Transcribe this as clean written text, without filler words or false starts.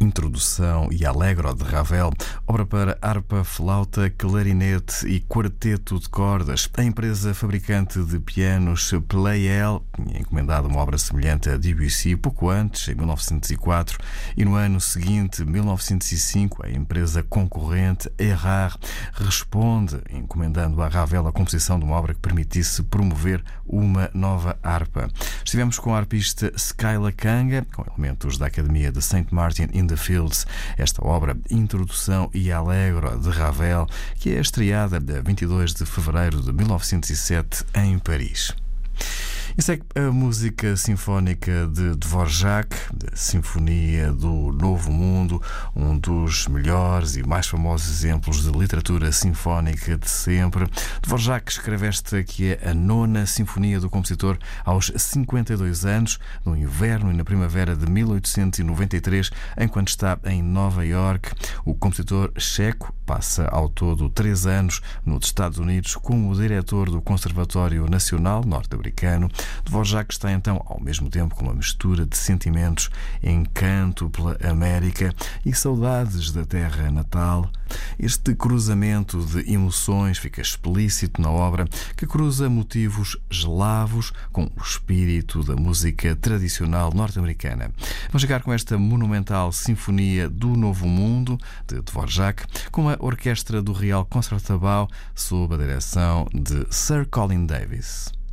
Introdução e Allegro de Ravel, obra para harpa, flauta, clarinete e quarteto de cordas. A empresa fabricante de pianos Pleyel tinha encomendado uma obra semelhante a Debussy pouco antes, em 1904, e no ano seguinte, 1905, a empresa concorrente Erard responde, encomendando a Ravel a composição de uma obra que permitisse promover uma nova harpa. Estivemos com a harpista Skyla Kanga, com elementos da Academia de St. Martin in the Fields, esta obra Introdução e Allegro de Ravel, que é estreada a 22 de fevereiro de 1907 em Paris. E segue a música sinfónica de Dvorak, da Sinfonia do Novo Mundo, um dos melhores e mais famosos exemplos de literatura sinfónica de sempre. Dvorak escreve esta que é a nona sinfonia do compositor aos 52 anos, no inverno e na primavera de 1893, enquanto está em Nova Iorque. O compositor checo passa ao todo 3 anos nos Estados Unidos como diretor do Conservatório Nacional norte-americano. Dvorak está então ao mesmo tempo com uma mistura de sentimentos, encanto pela América e saudades da terra natal. Este cruzamento de emoções fica explícito na obra, que cruza motivos eslavos com o espírito da música tradicional norte-americana. Vamos chegar com esta monumental Sinfonia do Novo Mundo de Dvorak, com a orquestra do Real Concertgebouw sob a direção de Sir Colin Davis.